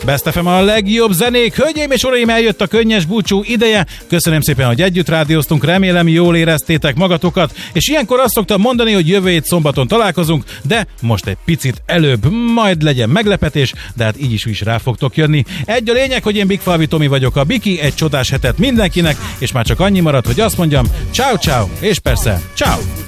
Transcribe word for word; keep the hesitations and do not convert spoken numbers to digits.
Best ef em a legjobb zenék. Hölgyeim és uraim, eljött a könnyes búcsú ideje. Köszönöm szépen, hogy együtt rádióztunk, remélem jól éreztétek magatokat, és ilyenkor azt szoktam mondani, hogy jövő hét szombaton találkozunk, de most egy picit előbb, majd legyen meglepetés, de hát így is is rá fogtok jönni. Egy a lényeg, hogy én Big Falvi Tomi vagyok, a Biki, egy csodás hetet mindenkinek, és már csak annyi marad, hogy azt mondjam, ciao ciao, és persze, ciao.